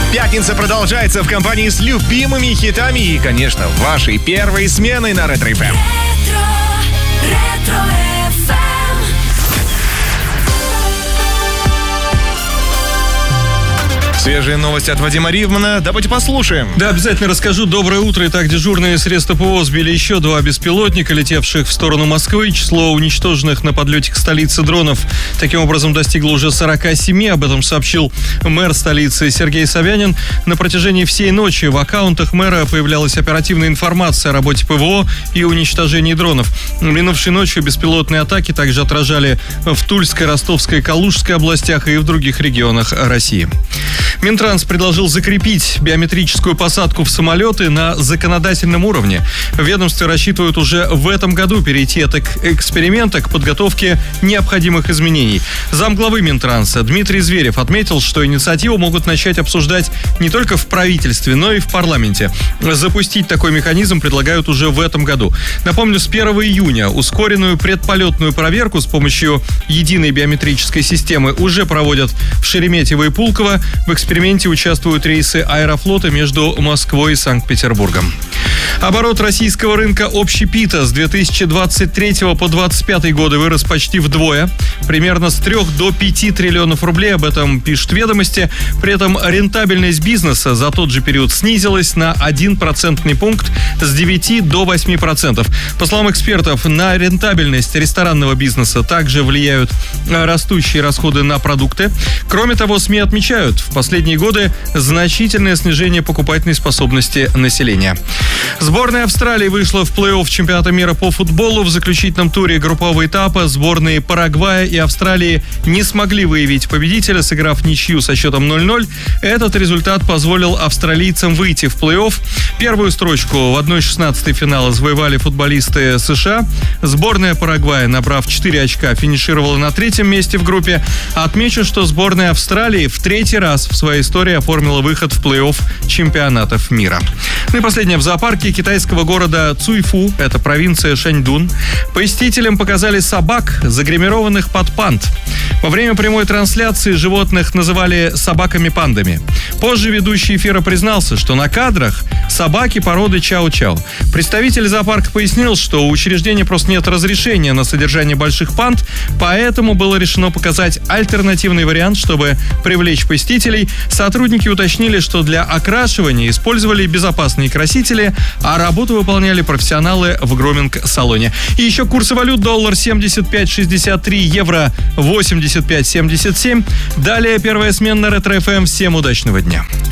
Пятница продолжается в компании с любимыми хитами и, конечно, вашей первой сменой на Ретро FM. Свежие новости от Вадима Ривмана. Давайте послушаем. Да, обязательно расскажу. Доброе утро. Итак, дежурные средства ПВО сбили еще 2 беспилотника, летевших в сторону Москвы. Число уничтоженных на подлете к столице дронов таким образом достигло уже 47. Об этом сообщил мэр столицы Сергей Собянин. На протяжении всей ночи в аккаунтах мэра появлялась оперативная информация о работе ПВО и уничтожении дронов. Минувшей ночью беспилотные атаки также отражали в Тульской, Ростовской, Калужской областях и в других регионах России. Минтранс предложил закрепить биометрическую посадку в самолеты на законодательном уровне. В ведомстве рассчитывают уже в этом году перейти от эксперимента к подготовке необходимых изменений. Замглавы Минтранса Дмитрий Зверев отметил, что инициативу могут начать обсуждать не только в правительстве, но и в парламенте. Запустить такой механизм предлагают уже в этом году. Напомню, с 1 июня ускоренную предполетную проверку с помощью единой биометрической системы уже проводят в Шереметьево и Пулково. В эксперименте участвуют рейсы Аэрофлота между Москвой и Санкт-Петербургом. Оборот российского рынка общепита с 2023 по 2025 годы вырос почти вдвое, примерно с 3 до 5 триллионов рублей, об этом пишут «Ведомости». При этом рентабельность бизнеса за тот же период снизилась на 1 процентный пункт с 9 до 8%. По словам экспертов, на рентабельность ресторанного бизнеса также влияют растущие расходы на продукты. Кроме того, СМИ отмечают, в последние годы значительное снижение покупательной способности населения. Сборная Австралии вышла в плей-офф чемпионата мира по футболу. В заключительном туре группового этапа сборные Парагвая и Австралии не смогли выявить победителя, сыграв ничью со счетом 0-0. Этот результат позволил австралийцам выйти в плей-офф. Первую строчку в 1/16 финала завоевали футболисты США. Сборная Парагвая, набрав 4 очка, финишировала на 3-м месте в группе. Отмечу, что сборная Австралии в 3-й раз в своей истории оформила выход в плей-офф чемпионатов мира. Ну и последнее. В зоопарке китайского города Цуйфу, это провинция Шаньдун, посетителям показали собак, загримированных под панд. Во время прямой трансляции животных называли собаками-пандами. Позже ведущий эфира признался, что на кадрах собаки породы чау-чау. Представитель зоопарка пояснил, что у учреждения просто нет разрешения на содержание больших панд, поэтому было решено показать альтернативный вариант, чтобы привлечь посетителей. Сотрудники уточнили, что для окрашивания использовали безопасные красители, а работу выполняли профессионалы в громинг-салоне. И еще курсы валют: доллар 75.63, евро 85.77. Далее первая смена на Ретро FM. Всем удачного дня.